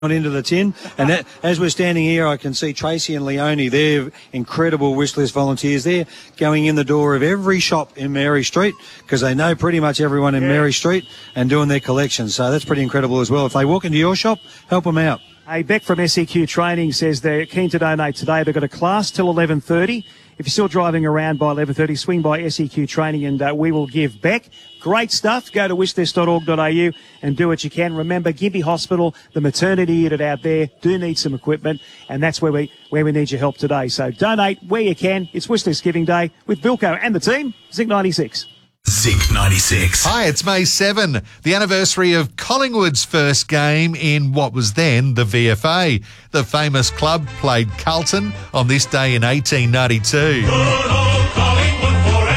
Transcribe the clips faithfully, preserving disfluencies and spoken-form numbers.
into the tin, and that, as we're standing here, I can see Tracy and Leonie. They're incredible wish list volunteers. They're going in the door of every shop in Mary Street because they know pretty much everyone in yeah. Mary Street and doing their collections. So that's pretty incredible as well. If they walk into your shop, help them out. Hey, Beck from S E Q Training says they're keen to donate today. They've got a class till eleven thirty. If you're still driving around by eleven thirty, swing by S E Q Training and uh, we will give Beck. Great stuff. Go to wish this dot org dot a u and do what you can. Remember, Gympie Hospital, the maternity unit out there, do need some equipment, and that's where we where we need your help today. So donate where you can. It's Wish List Giving Day with Bilko and the team, Zinc ninety-six. Zinc ninety-six. Hi, it's May seventh, the anniversary of Collingwood's first game in what was then the V F A. The famous club played Carlton on this day in eighteen ninety-two. Good old Collingwood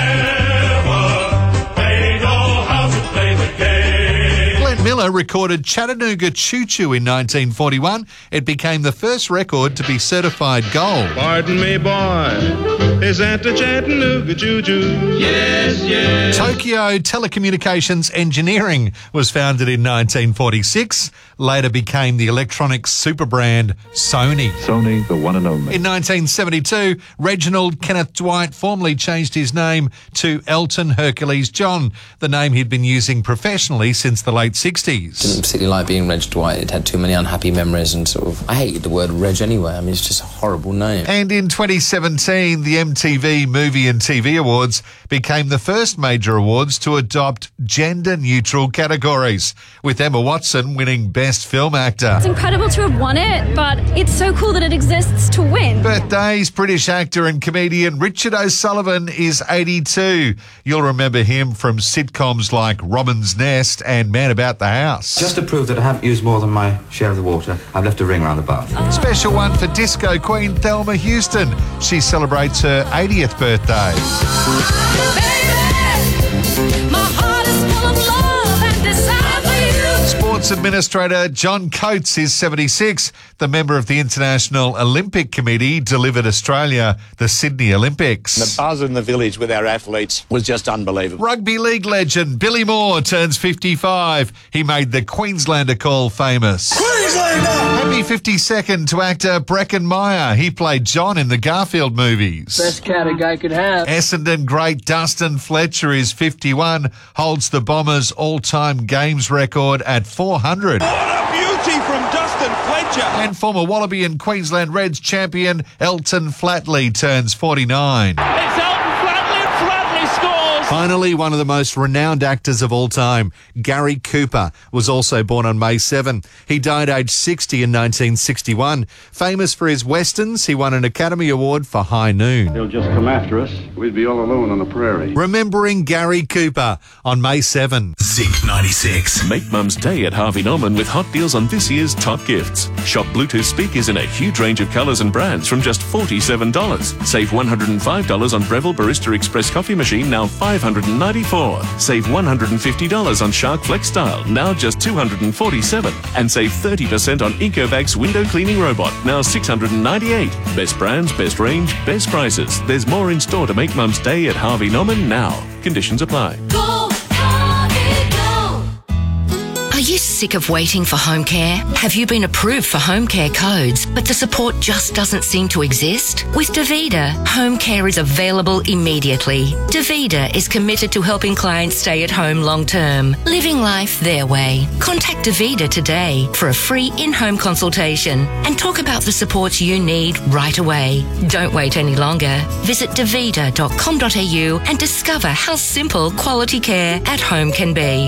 forever. They know how to play the game. Glenn Miller recorded Chattanooga Choo Choo in nineteen forty-one. It became the first record to be certified gold. Pardon me, boy. Is that the Chattanooga Choo Choo? Yes, yes. Tokyo Telecommunications Engineering was founded in nineteen forty-six, later became the electronics super brand Sony. Sony, the one and only. In nineteen seventy-two, Reginald Kenneth Dwight formally changed his name to Elton Hercules John, the name he'd been using professionally since the late sixties. Didn't particularly like being Reg Dwight. It had too many unhappy memories and sort of, I hated the word Reg anyway. I mean, it's just a horrible name. And in twenty seventeen, the M T V Movie and T V Awards became the first major awards to adopt gender-neutral categories, with Emma Watson winning Best Film Actor. It's incredible to have won it, but it's so cool that it exists to win. Birthdays, British actor and comedian Richard O'Sullivan is eighty-two. You'll remember him from sitcoms like Robin's Nest and Man About the House. Just to prove that I haven't used more than my share of the water, I've left a ring around the bath. Oh. Special one for disco queen Thelma Houston. She celebrates her eightieth birthday. Sports Administrator John Coates is seventy-six. The member of the International Olympic Committee delivered Australia the Sydney Olympics. The buzz in the village with our athletes was just unbelievable. Rugby league legend Billy Moore turns fifty-five. He made the Queenslander call famous. Queenslander! Happy fifty-second to actor Breckin Meyer. He played John in the Garfield movies. Best cat a guy could have. Essendon great Dustin Fletcher is fifty-one, holds the Bombers' all-time games record at four hundred. What a beauty from Dustin Fletcher. And former Wallaby and Queensland Reds champion Elton Flatley turns forty-nine. It's Elton Flatley, Flatley scores. Finally, one of the most renowned actors of all time, Gary Cooper, was also born on May seventh. He died aged sixty in nineteen sixty-one. Famous for his westerns, he won an Academy Award for High Noon. They'll just come after us. We'd be all alone on the prairie. Remembering Gary Cooper on May seventh. Zinc ninety-six. Make Mum's Day at Harvey Norman with hot deals on this year's top gifts. Shop Bluetooth speakers in a huge range of colours and brands from just forty-seven dollars. Save one hundred five dollars on Breville Barista Express coffee machine, now five hundred ninety-four dollars. Save one hundred fifty dollars on Shark Flex Style, now just two hundred forty-seven dollars. And save thirty percent on Ecovac's window cleaning robot, now six hundred ninety-eight dollars. Best brands, best range, best prices. There's more in store to make Mum's Day at Harvey Norman now. Conditions apply. Go, Harvey, go. Are you sick of waiting for home care? Have you been approved for home care codes, but the support just doesn't seem to exist? With Davida, home care is available immediately. Davida is committed to helping clients stay at home long term, living life their way. Contact Davida today for a free in-home consultation and talk about the supports you need right away. Don't wait any longer. Visit davida dot com dot a u and discover how simple quality care at home can be.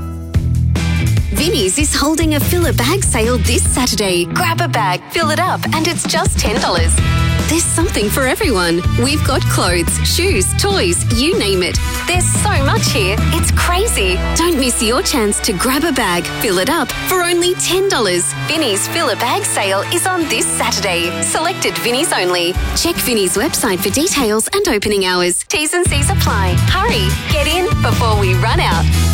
Vinnie's is holding a fill a bag sale this Saturday. Grab a bag, fill it up, and it's just ten dollars. There's something for everyone. We've got clothes, shoes, toys, you name it. There's so much here, it's crazy. Don't miss your chance to grab a bag, fill it up for only ten dollars. Vinnie's Fill a Bag sale is on this Saturday. Selected Vinnie's only. Check Vinnie's website for details and opening hours. T's and C's apply. Hurry, get in before we run out.